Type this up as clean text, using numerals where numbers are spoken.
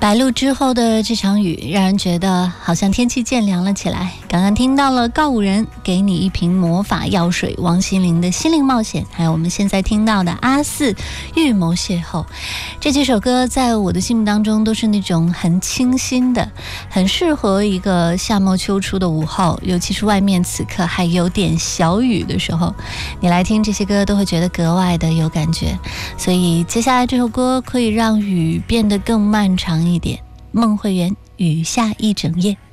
白露之后的这场雨，让人觉得好像天气渐凉了起来。刚刚听到了告五人给你一瓶魔法药水，王心凌的心灵冒险，还有我们现在听到的阿四预谋邂逅。这几首歌在我的心目当中都是那种很清新的，很适合一个夏末秋初的午后，尤其是外面此刻还有点小雨的时候，你来听这些歌都会觉得格外的有感觉。所以接下来这首歌可以让雨变得更漫长一点。孟慧圆，雨下一整夜。